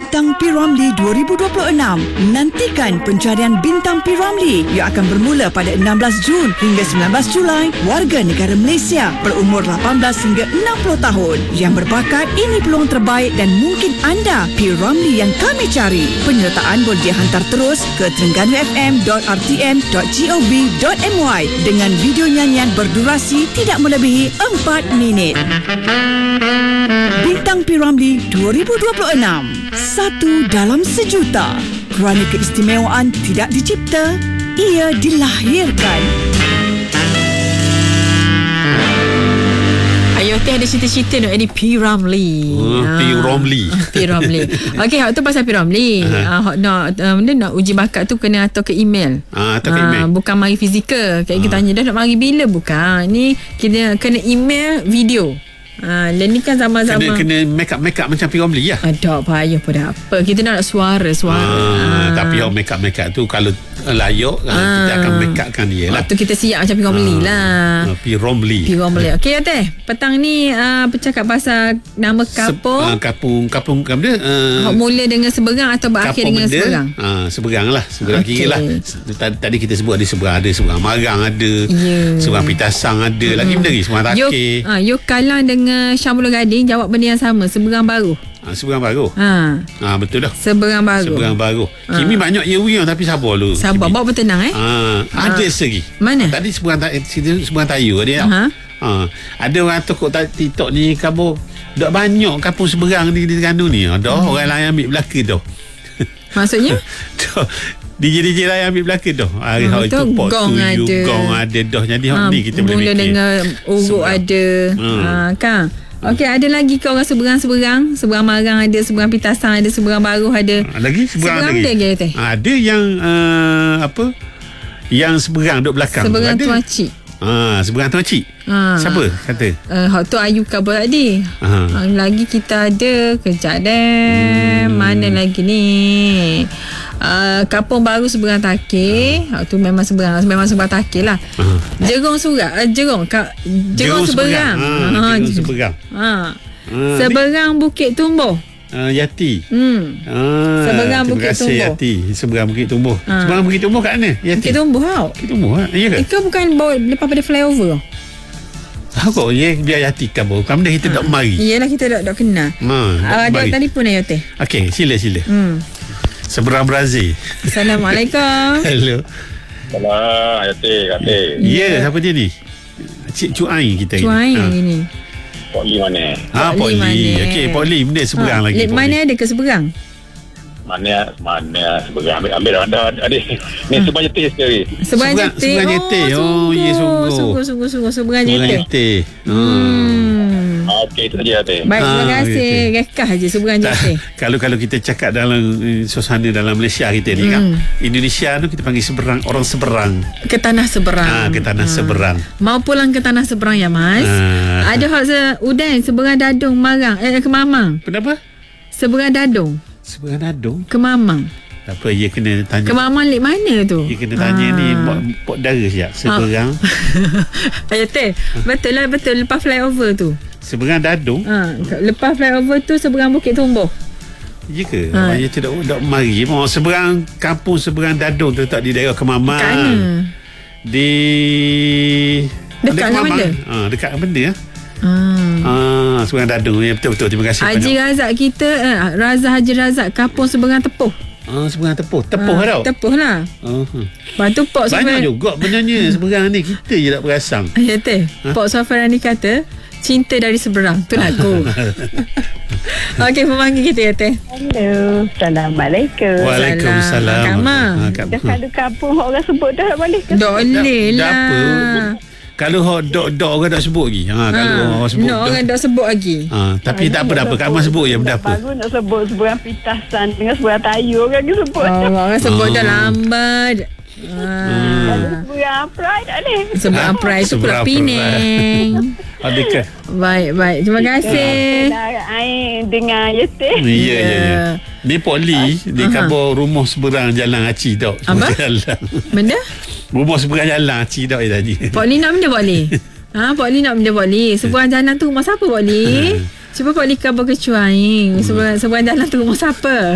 Bintang P. Ramlee 2026. Nantikan pencarian Bintang P. Ramlee yang akan bermula pada 16 Jun hingga 19 Julai. Warga negara Malaysia berumur 18 hingga 60 tahun yang berbakat, ini peluang terbaik dan mungkin anda P. Ramlee yang kami cari. Penyertaan boleh dihantar terus ke terengganu.fm.rtm.gov.my dengan video nyanyian berdurasi tidak melebihi 4 minit. Bintang P. Ramlee 2026. Satu dalam sejuta. Kerana keistimewaan tidak dicipta, ia dilahirkan. Ayo teh ada cerita-cerita nak jadi P. Ramlee. P. Ramlee. P. Ramlee. Okey, hak tu pasal P. Ramlee. Hak nak uji bakat tu kena hantar ke email. Hantar ke email. Bukan mari fizikal. Kita tanya dah nak mari bila, bukan. Ni kita kena email video. Dan ni kan zaman-zaman Kena make up macam P. Ramlee lah. Tak payah pun apa. Kita nak suara. Tapi make up tu kalau layak kita akan make upkan dia lah. Waktu kita siap macam P. Ramlee lah. P. Ramlee. Okey teh. Petang ni bercakap pasal nama kampung. Kampung dia mula dengan seberang atau berakhir dengan seberang? Seberang lah. Seberang kiri lah. Tadi kita sebut ada seberang Marang ada. Seberang Pitasang ada. Lagi benda lagi seberang Takir. You kalah dengan Syamul Gading jawab benda yang sama. Seberang baru. Seberang baru. Betul dah. Seberang baru. Kimi banyak yewi tapi sabar lu. Sabar, bawa bertenang ada segi. Mana? Tadi seberang Tayu dia. Ada orang tokok TikTok ni kabur dak banyak kampung seberang di Terengganu ni. Dah orang lain ambil belaka dah. Maksudnya? DJ lain ambil belaka dah. Hari itu pot gong ada. Gong ada dah. Jadi ni kita boleh mula mikir. dengan urut ada. Kan? Okey, ada lagi ke orang seberang-seberang? Seberang Marang ada, seberang Pitasang ada, seberang baru ada. Lagi seberang lagi. Teh. Ada yang yang seberang duduk belakang. Seberang Tuan Cik. Seberang Tuan Cik. Siapa kata? Hak tu Ayu Kabul tadi. Lagi kita ada kejap deh. Mana lagi ni? Kampung baru seberang Takir. Tu memang seberang Takir lah. Jerong seberang. Jerong seberang. Jerong seberang. Seberang Bukit Tumbuh. Yati. Seberang Bukit Tumbuh. Yati. Seberang Bukit Tumbuh. Seberang Bukit Tumbuh kat mana? Yati. Bukit Tumbuh tau. Bukit Tumbuh ya ke? Kau bukan bawa lepas pada flyover. Kok biar Yati kabur. Kamu dah kita tak mari. Iyalah kita tak kenal. Ada telefon ayo teh. Okey, sila. Seberang Brazil. Assalamualaikum. Hello. Salam, Yati. Ya, siapa dia ni? Cik Cuai kita ni. Cuai ni. Pok Lee mana? Pok Lee. Okey, Pok Lee benda seberang lagi. Mana ada ke seberang? Mana seberang ambil dah adik. Ni seberang Jeti sekali. Seberang Jeti. Ya sungguh. Seberang Jeti. Okey, itu saja Yati. Baik, terima kasih. Rekah je seberang Jeti. Kalau kita cakap dalam suasana dalam Malaysia kita ni kan, Indonesia tu kita panggil seberang, orang seberang. Ke tanah seberang. Ke tanah seberang. Mau pulang ke tanah seberang ya, Mas? Ada hak Udan seberang Dadung Marang Kemamang. Kenapa? Seberang Dadung. Seberang Dadung? Kemamang. Tak apa, dia kena tanya. Kemamang lek mana tu? Dia kena tanya ni Pok Dara siap. Seberang. Teh. Betul lepas flyover tu. Seberang Dadung. Lepas flyover tu seberang Bukit Tumbuh. Ya ke? Dia tidak mari. Seberang kampung seberang Dadung tu letak di daerah Kemamang. Kat mana? Di dekat dengan benda? Dekat dengan benda. Seberang Dadung. Ya, betul. Terima kasih Haji banyak. Razak kita Haji Razak kampung seberang Tepuh. Seberang Tepuh tau. Tepuh lah. Lepas tu Pok banyak juga benarnya seberang ni. Kita je tak perasan. Ya teh. Pok Safar ni kata cinta dari seberang. Tu lagu. Okey, pemanggil kita ya teh. Hello. Assalamualaikum. Waalaikumsalam. Dah ada kampung orang sebut dah boleh ke? Boleh lah. Dah apa? Kalau dok orang tak sebut lagi. Kalau orang sebut orang tak sebut lagi. Tapi tak apa. Kak Mas sebut je benda apa. Baru nak sebut seberang Pitasan dengan seberang Tayu orang lagi sebut. Orang sebut dah lambat. Seberang Pride tak ni? Seberang Pride tu Pulau Pinang. Adakah? Baik. Terima kasih. Dengan Yeti. Ya. Ni Pok Lee di kabur rumah seberang jalan Aci tau. Apa? Benda? Rumah seberang jalan Aci tau tadi. Pok Lee nak benda Pok Lee? Pok Lee nak benda Pok Lee. Seberang jalan tu rumah siapa Pok Lee? Cuba Pok Lee kabur ke Cuai. Seberang jalan tu rumah siapa?